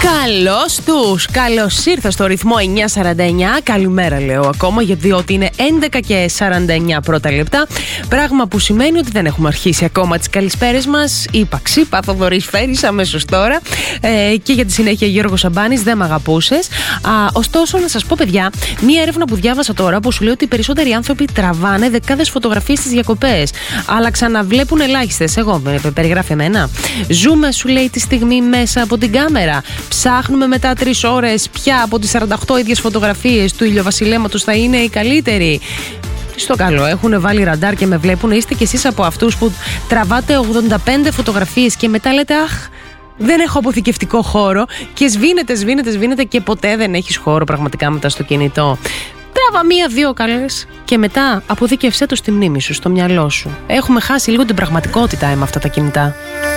Καλώς τους! Καλώς ήρθα στο ρυθμό 9.49. Καλημέρα λέω ακόμα, διότι είναι 11 και 49 πρώτα λεπτά. Πράγμα που σημαίνει ότι δεν έχουμε αρχίσει ακόμα τις καλησπέρες μας. Είπα ξύπα, Θοδωρής φέρεις αμέσως τώρα. Και για τη συνέχεια Γιώργος Σαμπάνης, δεν μ' αγαπούσες. Ωστόσο, να σας πω, παιδιά, μία έρευνα που διάβασα τώρα που σου λέει ότι οι περισσότεροι άνθρωποι τραβάνε δεκάδες φωτογραφίες στις διακοπές, αλλά ξαναβλέπουν ελάχιστες. Εγώ, περιγράφει εμένα. Ζούμε, σου λέει, τη στιγμή μέσα από την κάμερα. Ψάχνουμε μετά 3 ώρες ποια από τις 48 ίδιες φωτογραφίες του ηλιοβασιλέματος θα είναι η καλύτερη. Στο καλό, έχουν βάλει ραντάρ και με βλέπουν. Είστε κι εσείς από αυτούς που τραβάτε 85 φωτογραφίες και μετά λέτε αχ, δεν έχω αποθηκευτικό χώρο, και σβήνετε και ποτέ δεν έχεις χώρο πραγματικά μετά στο κινητό. Τράβα 1-2 καλές και μετά αποθήκευσέ το στη μνήμη σου, στο μυαλό σου. Έχουμε χάσει λίγο την πραγματικότητα με αυτά τα κινητά.